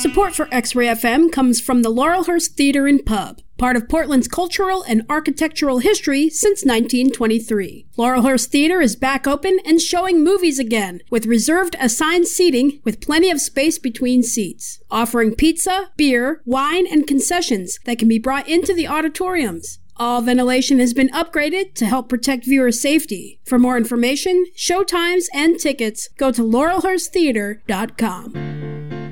Support for X-Ray FM comes from the Laurelhurst Theater and Pub, part of Portland's cultural and architectural history since 1923. Laurelhurst Theater is back open and showing movies again, with reserved assigned seating with plenty of space between seats, offering pizza, beer, wine, and concessions that can be brought into the auditoriums. All ventilation has been upgraded to help protect viewer safety. For more information, showtimes, and tickets, go to laurelhursttheater.com.